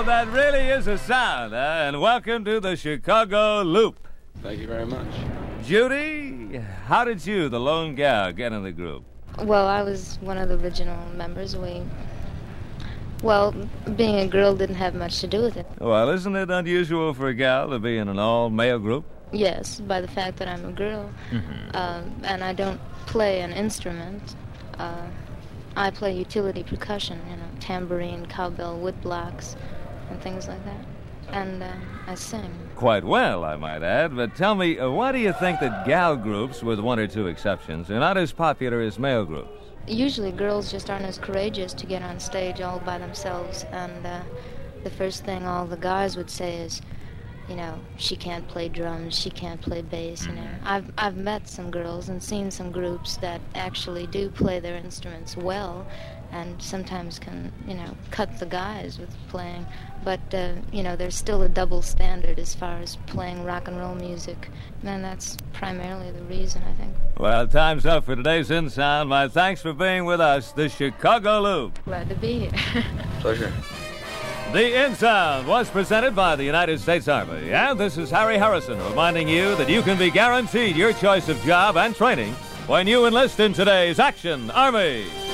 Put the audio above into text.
that really is a sound, and welcome to the Chicago Loop. Thank you very much. Judy, how did you, the lone gal, get in the group? Well, I was one of the original members. Well, being a girl didn't have much to do with it. Well, isn't it unusual for a gal to be in an all-male group? Yes, by the fact that I'm a girl, and I don't play an instrument. I play utility percussion, tambourine, cowbell, woodblocks, and things like that. And I sing. Quite well, I might add. But tell me, why do you think that gal groups, with one or two exceptions, are not as popular as male groups? Usually girls just aren't as courageous to get on stage all by themselves, and the first thing all the guys would say is, she can't play drums, she can't play bass, I've met some girls and seen some groups that actually do play their instruments well and sometimes can, cut the guys with playing. But, there's still a double standard as far as playing rock and roll music. And that's primarily the reason, I think. Well, time's up for today's In Sound. My thanks for being with us, the Chicago Loop. Glad to be here. Pleasure. The In Sound was presented by the United States Army. And this is Harry Harrison reminding you that you can be guaranteed your choice of job and training when you enlist in today's Action Army.